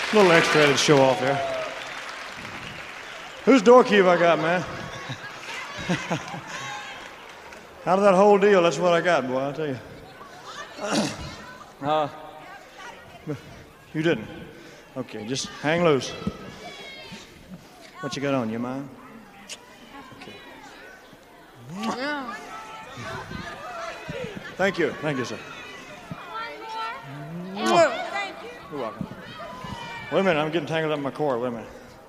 A little extra to show off there. Whose door key have I got, man? Out of that whole deal, that's what I got, boy, I'll tell you. You didn't? Okay, just hang loose. What you got on, you mind? Okay. Thank you, sir. Thank you. You're welcome. Wait a minute, I'm getting tangled up in my cord. Wait a minute.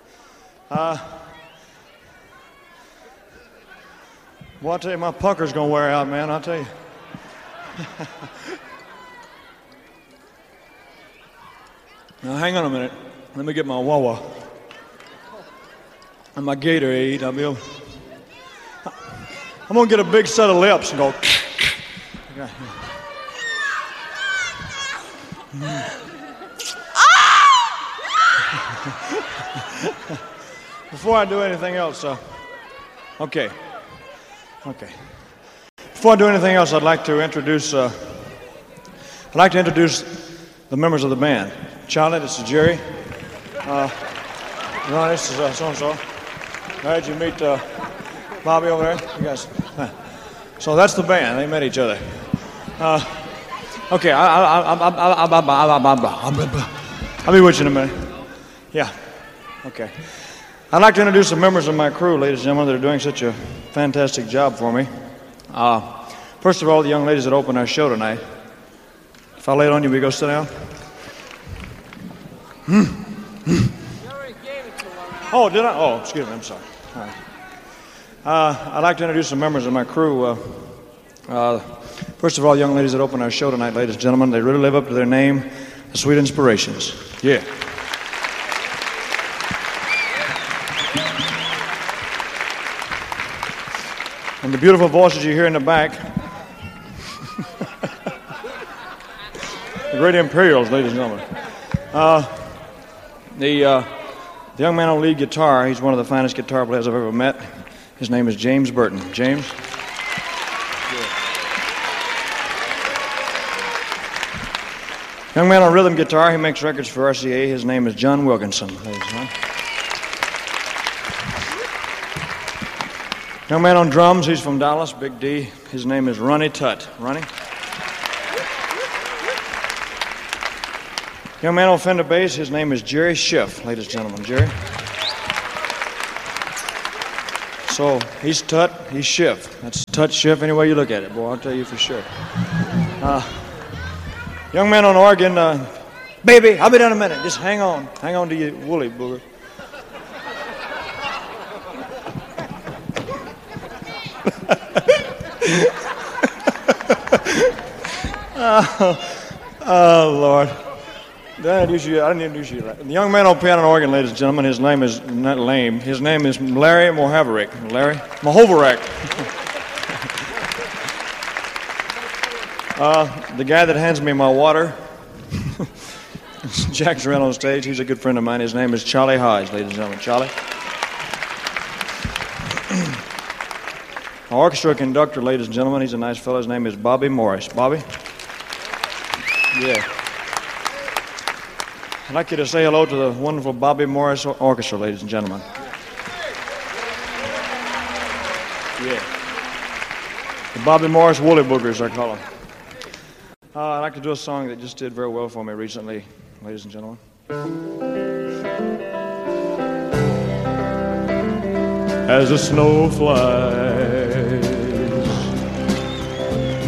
Well, I'll tell you, my pucker's gonna wear out, man. I'll tell you. Now, hang on a minute. Let me get my Wawa and my Gatorade. I'm gonna get a big set of lips and go. Before I do anything else, okay. Before I do anything else, I'd like to introduce the members of the band. Charlie, this is Jerry. Ron, this is so-and-so. Glad you meet Bobby over there. You guys. So that's the band. They met each other. Okay, I'll be with you in a minute. Yeah. Okay. I'd like to introduce the members of my crew, ladies and gentlemen, that are doing such a fantastic job for me. First of all, the young ladies that open our show tonight. If I lay it on you, will you go sit down? Oh, did I? Oh, excuse me, I'm sorry. All right. I'd like to introduce the members of my crew. First of all, young ladies that open our show tonight, ladies and gentlemen, they really live up to their name, the Sweet Inspirations. Yeah. And the beautiful voices you hear in the back, the Great Imperials, ladies and gentlemen. The young man on lead guitar, he's one of the finest guitar players I've ever met. His name is James Burton. James? Yeah. Young man on rhythm guitar, he makes records for RCA. His name is John Wilkinson, ladies and gentlemen. Young man on drums, he's from Dallas, Big D. His name is Ronnie Tutt. Ronnie? Young man on Fender bass, his name is Jerry Schiff, ladies and gentlemen. Jerry? So, he's Tutt, he's Schiff. That's Tutt, Schiff, any way you look at it, boy, I'll tell you for sure. Young man on organ, baby, I'll be down in a minute. Just hang on to your woolly booger. Oh, Lord. I didn't introduce you. The young man on piano and organ, ladies and gentlemen, his name is not lame. His name is Larry Mohaverick. Larry Mohoverack. The guy that hands me my water, Jack's around on stage. He's a good friend of mine. His name is Charlie Hodge, ladies and gentlemen. Charlie. Our orchestra conductor, ladies and gentlemen, he's a nice fellow. His name is Bobby Morris. Bobby? Yeah. I'd like you to say hello to the wonderful Bobby Morris Orchestra, ladies and gentlemen. Yeah. The Bobby Morris Woolly Boogers, I call them. I'd like to do a song that just did very well for me recently, ladies and gentlemen. As the snow flies